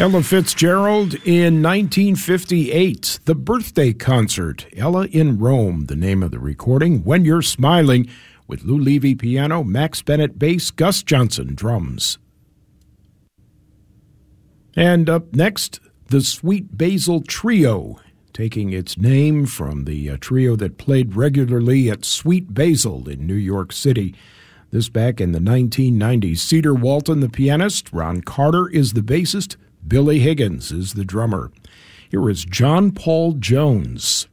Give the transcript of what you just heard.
Ella Fitzgerald in 1958, The Birthday Concert, Ella in Rome, the name of the recording, When You're Smiling, with Lou Levy piano, Max Bennett bass, Gus Johnson drums. And up next, the Sweet Basil Trio, taking its name from the trio that played regularly at Sweet Basil in New York City. This back in the 1990s. Cedar Walton, the pianist, Ron Carter is the bassist, Billy Higgins is the drummer. Here is John Paul Jones.